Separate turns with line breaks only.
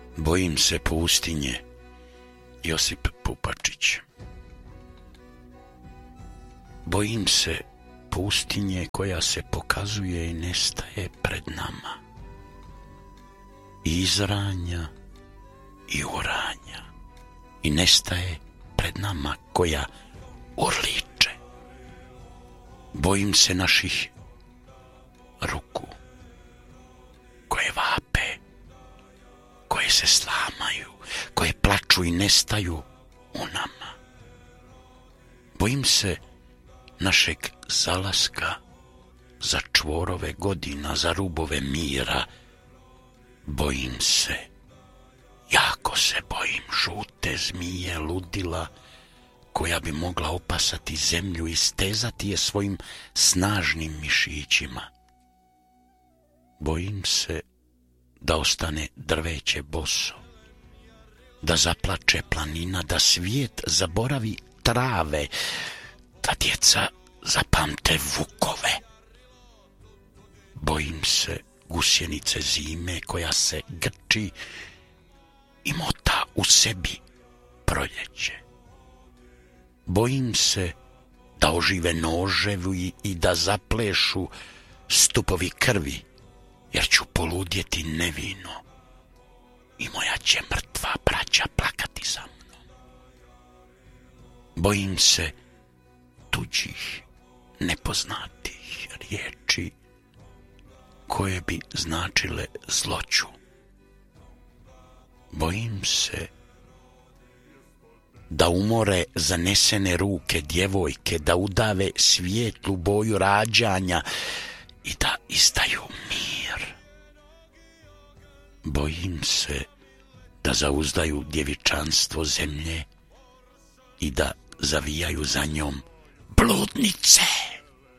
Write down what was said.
Bojim se pustinje. Josip Pupačić. Bojim se pustinje koja se pokazuje i nestaje pred nama. I izranja i uranja. I nestaje pred nama koja urliče. Bojim se naših ruku koje vape, koje se slamaju, koje plaču i nestaju u nama. Bojim se našeg zalaska za čvorove godina, za rubove mira. Bojim se, jako se bojim žute zmije ludila koja bi mogla opasati zemlju i stezati je svojim snažnim mišićima. Bojim se da ostane drveće boso, da zaplače planina, da svijet zaboravi trave, da djeca zapamte vukove. Bojim se gusjenice zime koja se grči i mota u sebi proljeće. Bojim se da ožive noževi i da zaplešu stupovi krvi, jer ću poludjeti nevino i moja će mrtva braća plakati za mnom. Bojim se tuđih, nepoznatih riječi koje bi značile zloću. Bojim se da umore zanesene ruke djevojke, da udave svijetlu boju rađanja i da izdaju mir. Bojim se da zauzdaju djevičanstvo zemlje i da zavijaju za njom bludnice.